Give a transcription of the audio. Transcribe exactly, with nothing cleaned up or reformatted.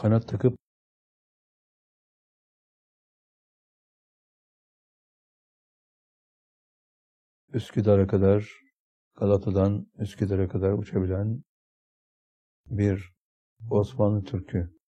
kanat takıp Üsküdar'a kadar, Galata'dan Üsküdar'a kadar uçabilen bir Osmanlı Türk'ü.